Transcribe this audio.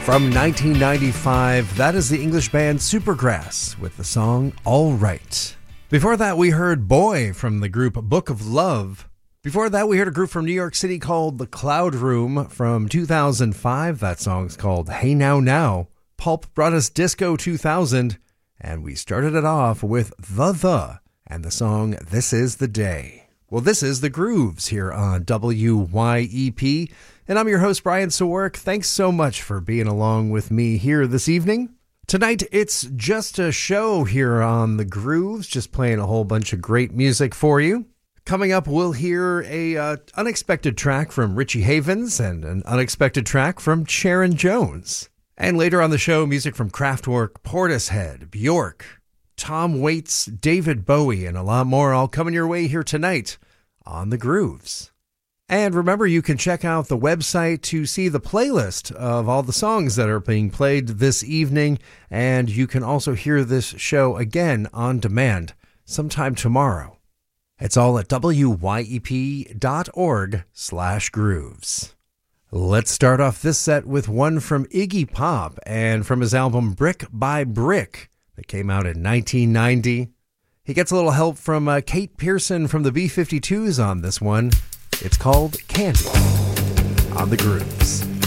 From 1995, that is the English band Supergrass with the song All Right. Before that, we heard Boy from the group Book of Love. Before that, we heard a group from New York City called The Cloud Room from 2005. That song's called Hey Now Now. Pulp brought us Disco 2000, and we started it off with The and the song This Is the Day. Well, this is The Grooves here on WYEP, and I'm your host, Brian Sawark. Thanks so much for being along with me here this evening. Tonight, it's just a show here on The Grooves, just playing a whole bunch of great music for you. Coming up, we'll hear a unexpected track from Richie Havens and an unexpected track from Sharon Jones. And later on the show, music from Kraftwerk, Portishead, Bjork, Tom Waits, David Bowie, and a lot more all coming your way here tonight on The Grooves. And remember, you can check out the website to see the playlist of all the songs that are being played this evening, and you can also hear this show again on demand sometime tomorrow. It's all at wyep.org/grooves. Let's start off this set with one from Iggy Pop and from his album Brick by Brick that came out in 1990. He gets a little help from Kate Pearson from the B-52s on this one. It's called Candy on The Grooves.